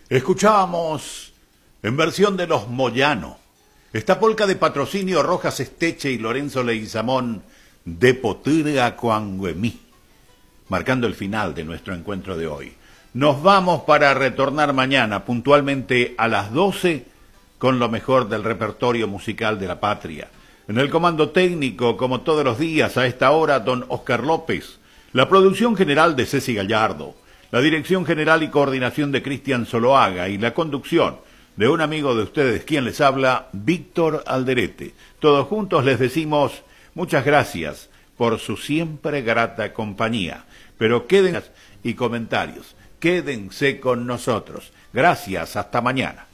Escuchábamos en versión de Los Moyano esta polca de patrocinio Rojas Esteche y Lorenzo Leguizamón de Potirga Coanguemí, marcando el final de nuestro encuentro de hoy. Nos vamos para retornar mañana puntualmente a las 12 con lo mejor del repertorio musical de la patria. En el comando técnico, como todos los días a esta hora, don Oscar López. La producción general de Ceci Gallardo. La dirección general y coordinación de Cristian Zoloaga y la conducción de un amigo de ustedes, quien les habla, Víctor Alderete. Todos juntos les decimos muchas gracias por su siempre grata compañía. Pero quédense y comentarios, quédense con nosotros. Gracias, hasta mañana.